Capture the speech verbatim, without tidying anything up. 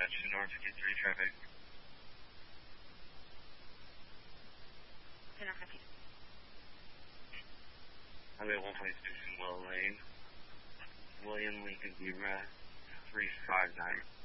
attention, North fifty-three traffic. ten fifty. Highway one twenty-six in Will Lane. William Lincoln Zebra three five nine.